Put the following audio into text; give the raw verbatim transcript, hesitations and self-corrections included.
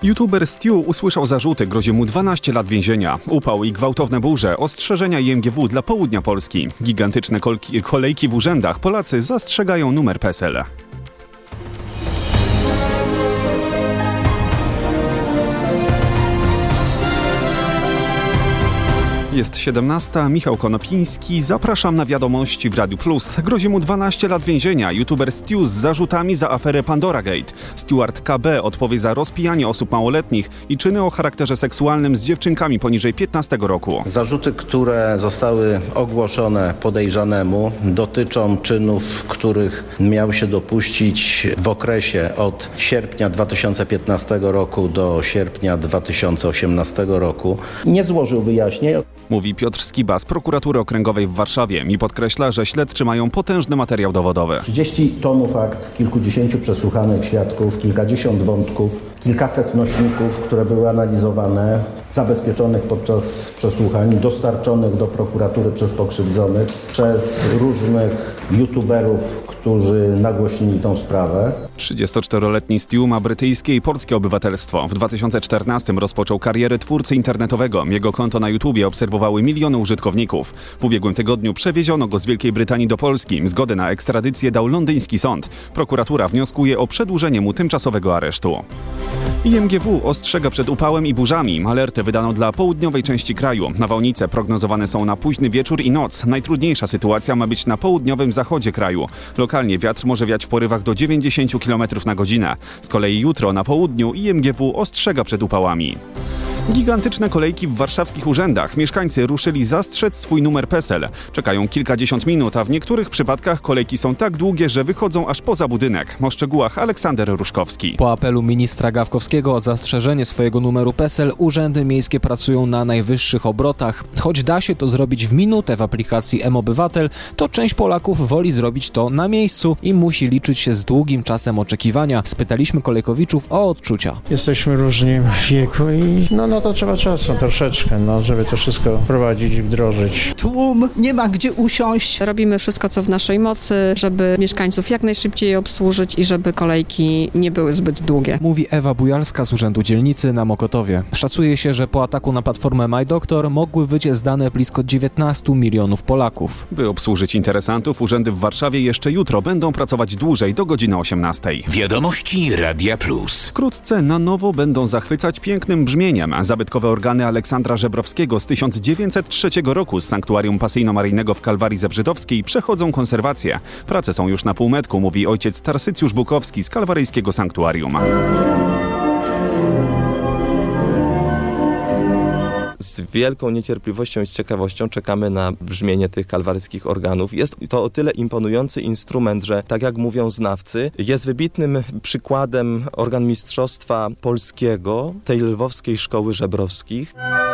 YouTuber Stu usłyszał zarzuty, grozi mu dwanaście lat więzienia. Upał i gwałtowne burze, ostrzeżenia I M G W dla południa Polski. Gigantyczne kolki, kolejki w urzędach, Polacy zastrzegają numer P E S E L. Jest siedemnasta, Michał Konopiński, zapraszam na wiadomości w Radiu Plus. Grozi mu dwanaście lat więzienia. YouTuber Stu z zarzutami za aferę Pandora Gate. Steward K B odpowie za rozpijanie osób małoletnich i czyny o charakterze seksualnym z dziewczynkami poniżej piętnastego roku. Zarzuty, które zostały ogłoszone podejrzanemu, dotyczą czynów, których miał się dopuścić w okresie od sierpnia dwa tysiące piętnastego roku do sierpnia dwa tysiące osiemnastego roku. Nie złożył wyjaśnień. Mówi Piotr Skiba z Prokuratury Okręgowej w Warszawie i podkreśla, że śledczy mają potężny materiał dowodowy. trzydzieści tomów akt, kilkudziesięciu przesłuchanych świadków, kilkadziesiąt wątków, kilkaset nośników, które były analizowane, zabezpieczonych podczas przesłuchań, dostarczonych do prokuratury przez pokrzywdzonych, przez różnych youtuberów, którzy nagłośnili tą sprawę. trzydziestoczteroletni Stu ma brytyjskie i polskie obywatelstwo. W dwa tysiące czternastym rozpoczął karierę twórcy internetowego. Jego konto na YouTubie obserwowały miliony użytkowników. W ubiegłym tygodniu przewieziono go z Wielkiej Brytanii do Polski. Zgodę na ekstradycję dał londyński sąd. Prokuratura wnioskuje o przedłużenie mu tymczasowego aresztu. I M G W ostrzega przed upałem i burzami. Alerty wydano dla południowej części kraju. Nawałnice prognozowane są na późny wieczór i noc. Najtrudniejsza sytuacja ma być na południowym zachodzie kraju. Lokalnie wiatr może wiać w porywach do dziewięćdziesiąt kilometrów na godzinę. Z kolei jutro na południu I M G W ostrzega przed upałami. Gigantyczne kolejki w warszawskich urzędach. Mieszkańcy ruszyli zastrzec swój numer P E S E L. Czekają kilkadziesiąt minut, a w niektórych przypadkach kolejki są tak długie, że wychodzą aż poza budynek. O szczegółach Aleksander Ruszkowski. Po apelu ministra Gawkowskiego o zastrzeżenie swojego numeru P E S E L urzędy miejskie pracują na najwyższych obrotach. Choć da się to zrobić w minutę w aplikacji M-Obywatel, to część Polaków woli zrobić to na miejscu i musi liczyć się z długim czasem oczekiwania. Spytaliśmy kolejkowiczów o odczucia. Jesteśmy różni w wieku i no, no to trzeba czasu troszeczkę, no, żeby to wszystko prowadzić i wdrożyć. Tłum, nie ma gdzie usiąść. Robimy wszystko, co w naszej mocy, żeby mieszkańców jak najszybciej obsłużyć i żeby kolejki nie były zbyt długie. Mówi Ewa Bujalska z Urzędu Dzielnicy na Mokotowie. Szacuje się, że po ataku na platformę MyDoktor mogły być zdane blisko dziewiętnaście milionów Polaków. By obsłużyć interesantów, urzędy w Warszawie jeszcze jutro będą pracować dłużej do godziny osiemnastej. Wiadomości Radia Plus. Wkrótce na nowo będą zachwycać pięknym brzmieniem. Zabytkowe organy Aleksandra Żebrowskiego z tysiąc dziewięćset trzeciego roku z Sanktuarium Pasyjno-Maryjnego w Kalwarii Zebrzydowskiej przechodzą konserwację. Prace są już na półmetku, mówi ojciec Tarsycjusz Bukowski z kalwaryjskiego sanktuarium. Z wielką niecierpliwością i z ciekawością czekamy na brzmienie tych kalwaryjskich organów. Jest to o tyle imponujący instrument, że tak jak mówią znawcy, jest wybitnym przykładem organ mistrzostwa polskiego tej lwowskiej szkoły żebrowskich.